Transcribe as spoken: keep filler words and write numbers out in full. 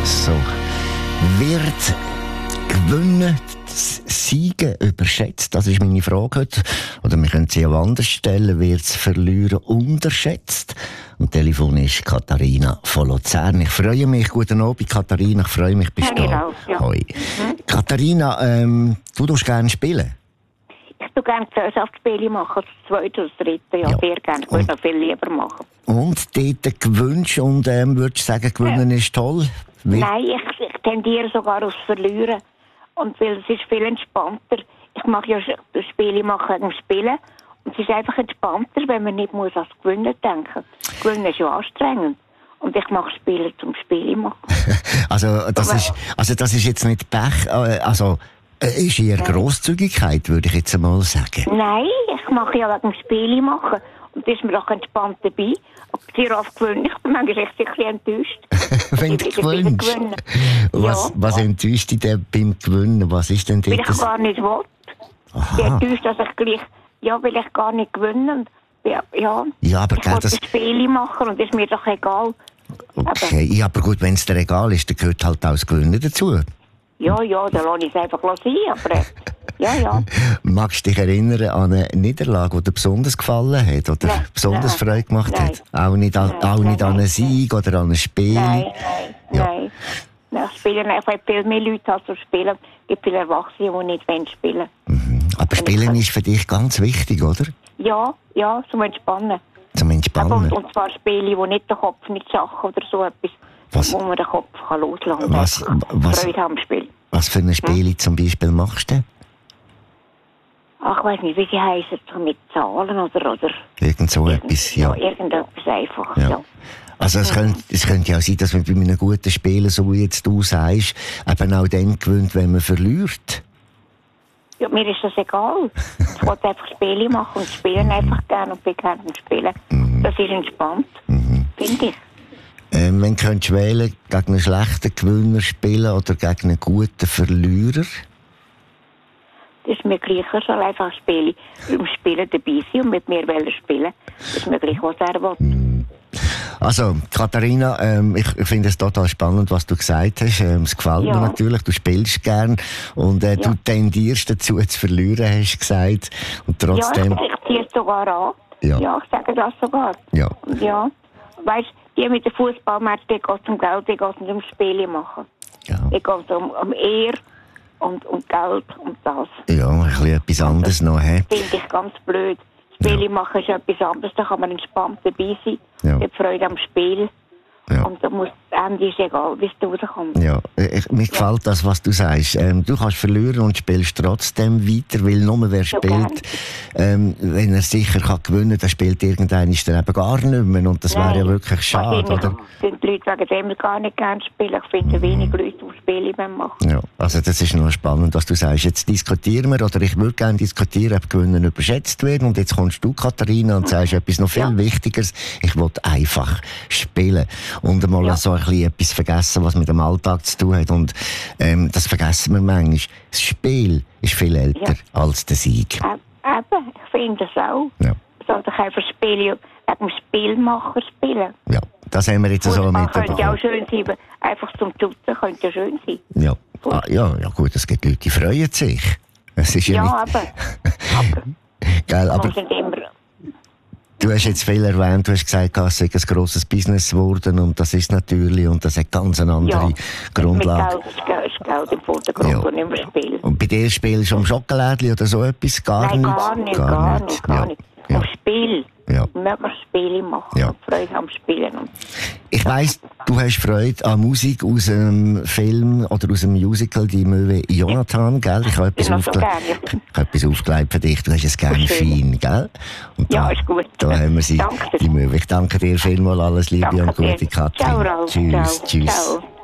So. Wird Gewinnen, Siegen überschätzt? Das ist meine Frage heute. Oder wir können sie auch anders stellen. Wird das Verlieren unterschätzt? Und Telefon ist Katharina von Luzern. Ich freue mich. Guten Abend, Katharina. Ich freue mich, bist du da. Ja. Hoi. Mhm. Katharina, ähm, du darfst gerne spielen? Ich tue gerne Gesellschaftsspiele machen, das zweite oder das dritte, ja, ja. Sehr gerne. Ich würde noch viel lieber machen. Und dort gewünscht und ähm, würdest du sagen, gewinnen ja. ist toll? Wie? Nein, ich, ich tendiere sogar aufs Verlieren. Und weil es ist viel entspannter. Ich mache ja Spiele machen wegen dem Spielen. Und es ist einfach entspannter, wenn man nicht muss ans Gewinnen denken. Gewinnen ist ja anstrengend. Und ich mache Spiele zum Spiele machen. also, das ist, also das ist jetzt nicht Pech, also äh, ist eher Grosszügigkeit, würde ich jetzt einmal sagen. Nein, ich mache ja wegen dem Spiele machen. Und da ist mir doch entspannt dabei. Aber sehr oft gewöhnt. Ich bin manchmal echt ein bisschen enttäuscht. Wenn du gewinnst. Was, ja. was enttäuscht dich denn beim Gewinnen? Was ist denn weil das? Ich gar nicht will. Ich bin enttäuscht, dass ich gleich, ja, weil ich gar nicht gewinne. Ja, ja. ja aber ich wollte das Spiele machen und das ist mir doch egal. Okay, aber, ja, aber gut, wenn es dir egal ist, dann gehört halt auch das Gewinnen dazu. Ja, ja, dann lasse ich es einfach sein, aber ja, ja. Magst du dich erinnern an eine Niederlage, die dir besonders gefallen hat oder nein, besonders nein, Freude gemacht nein, hat? Auch nicht, an, nein, auch nicht nein, an einen Sieg nein, oder an ein Spiel? Nein, nein, ja. nein. nein. Ich spiele einfach viel mehr Leute als zu spielen. Es gibt viele Erwachsene, die nicht spielen wollen. Mhm. Aber Spielen ist für dich ganz wichtig, oder? Ja, ja, zum Entspannen. Zum Entspannen? Und, und zwar Spiele, wo nicht der Kopf nicht Sachen oder so etwas, was? wo man den Kopf kann loslassen kann. Was, was, Freude haben am Spiel. Was für ein Spiel hm? zum Beispiel machst du? Ach, ich weiss nicht, wie sie heissen, mit Zahlen oder... oder Irgend so irgend, etwas, ja. Ja, irgendetwas einfach, ja. ja. Also es, mhm. könnte, es könnte ja sein, dass man bei einem guten Spiel, so wie jetzt du sagst, eben auch dann gewinnt, wenn man verliert. Ja, mir ist das egal. Ich wollte einfach Spiele machen und spielen einfach gerne und bin gerne am Spielen. Mhm. Das ist entspannt, mhm. finde ich. Ähm, wenn du könntest wählen, gegen einen schlechten Gewinner spielen oder gegen einen guten Verlierer? Das ist mir gleich, ich soll einfach spielen, im Spielen dabei sein und mit mir spielen. Das ist mir gleich, was er will. Mhm. Also, Katharina, ähm, ich, ich finde es total spannend, was du gesagt hast. Ähm, es gefällt ja. mir natürlich, du spielst gern und äh, ja. du tendierst dazu zu verlieren, hast du gesagt. Und trotzdem... Ja, ich, ich ziehe es sogar an. Ja. ja, ich sage das sogar. Ja. Ja. Weißt du, die mit dem Fußballmatch, die geht um Geld, die geht um Spiele machen. Ja. Die geht um, um Ehre und um Geld und das. Ja, ein bisschen etwas anderes noch. Das finde ich ganz blöd. Spiele ja. machen ist etwas anderes, da kann man entspannt dabei sein. Ja. Die Freude am Spiel. Ja. Und da muss das Ende ist egal, wie es rauskommt. Ja, ich, mir gefällt ja. das, was du sagst. Ähm, du kannst verlieren und spielst trotzdem weiter, weil nur wer so spielt, ähm, wenn er sicher kann gewinnen, dann spielt irgendeiner dann eben gar nicht mehr. Und das wäre ja wirklich schade, oder? Ich finde die Leute wegen dem gar nicht gerne spielen. Ich finde mhm. wenig Leute, die Spiele machen. Ja, also das ist noch spannend, was du sagst. Jetzt diskutieren wir, oder ich würde gerne diskutieren, ob Gewinnen überschätzt wird. Und jetzt kommst du, Katharina, und mhm. sagst etwas noch viel ja. Wichtigeres. Ich will einfach spielen. Und einmal ja. so ein bisschen etwas vergessen, was mit dem Alltag zu tun hat. Und ähm, das vergessen wir manchmal. Das Spiel ist viel älter ja. als der Sieg. Äh, eben, ich finde das auch. Ja. Ich sollte einfach Spiele wegen dem Spielmacher spielen. Ja, das haben wir jetzt so mitbekommen. Das könnte ja auch schön sein, einfach zum Tutten könnte ja schön sein. Ja, ah, ja, ja gut, es gibt Leute, die freuen sich. Es ist ja, ja nicht... aber... aber, Gell, aber du hast jetzt viel erwähnt, du hast gesagt, es sei ein grosses Business geworden und das ist natürlich, und das hat ganz eine andere ja, Grundlage. Mit Geld ist Geld im Vordergrund, ja. und nicht mehr spielen. Und bei dir spielst du am Schokolädchen oder so etwas? Gar Nein, nicht? gar nicht, gar, gar nicht. Gar ja. nicht. Ja. Um Spiel. Ja. Möglichst Spiele machen ja. und Freude am Spielen. Und ich weiss, du hast Freude an Musik aus einem Film oder aus einem Musical, die Möwe Jonathan, gell? Ich habe etwas, aufge- so ich habe etwas aufgelegt für dich. Du hast es gerne fein, gell? Und ja, da, ist gut. Da haben wir sie, die Möwe. Ich danke dir vielmals, alles Liebe danke und gute, Katrin. Ciao, Tschüss, ciao, tschüss. Ciao.